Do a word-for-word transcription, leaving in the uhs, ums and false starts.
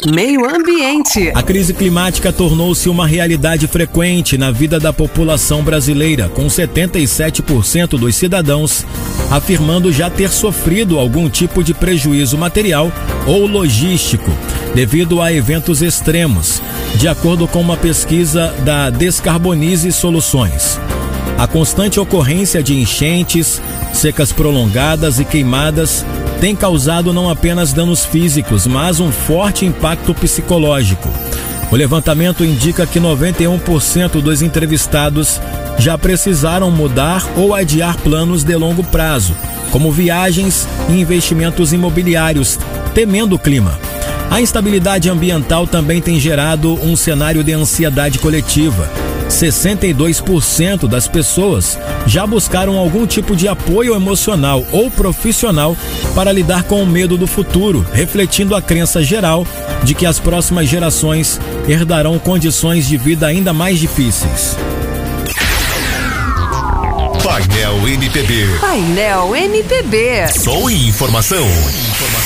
Meio Ambiente. A crise climática tornou-se uma realidade frequente na vida da população brasileira, com setenta e sete por cento dos cidadãos afirmando já ter sofrido algum tipo de prejuízo material ou logístico devido a eventos extremos, de acordo com uma pesquisa da Descarbonize Soluções. A constante ocorrência de enchentes, secas prolongadas e queimadas tem causado não apenas danos físicos, mas um forte impacto psicológico. O levantamento indica que noventa e um por cento dos entrevistados já precisaram mudar ou adiar planos de longo prazo, como viagens e investimentos imobiliários, temendo o clima. A instabilidade ambiental também tem gerado um cenário de ansiedade coletiva. sessenta e dois por cento das pessoas já buscaram algum tipo de apoio emocional ou profissional para lidar com o medo do futuro, refletindo a crença geral de que as próximas gerações herdarão condições de vida ainda mais difíceis. Painel M P B. Painel M P B. Som e informação.